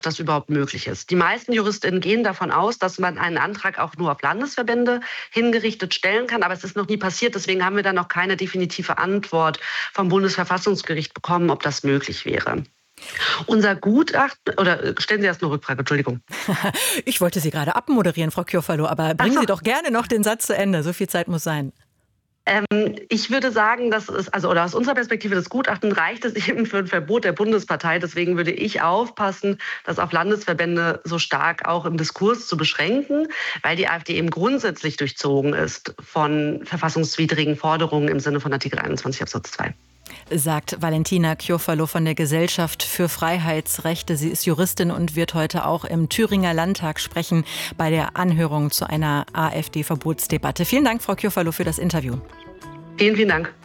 das überhaupt möglich ist. Die meisten JuristInnen gehen davon aus, dass man einen Antrag auch nur auf Landesverbände hingerichtet stellen kann, aber es ist noch nie passiert. Deswegen haben wir da noch keine definitive Antwort vom Bundesverfassungsgericht bekommen, ob das möglich wäre. Unser Gutachten, oder stellen Sie erst eine Rückfrage, Entschuldigung. Ich wollte Sie gerade abmoderieren, Frau Kjofalo, aber bringen Sie doch gerne noch den Satz zu Ende. So viel Zeit muss sein. Ich würde sagen, dass es, oder aus unserer Perspektive des Gutachtens reicht es eben für ein Verbot der Bundespartei. Deswegen würde ich aufpassen, das auf Landesverbände so stark auch im Diskurs zu beschränken, weil die AfD eben grundsätzlich durchzogen ist von verfassungswidrigen Forderungen im Sinne von Artikel 21 Absatz 2. Sagt Valentina Kjofalo von der Gesellschaft für Freiheitsrechte. Sie ist Juristin und wird heute auch im Thüringer Landtag sprechen bei der Anhörung zu einer AfD-Verbotsdebatte. Vielen Dank, Frau Kjofalo, für das Interview. Vielen, vielen Dank.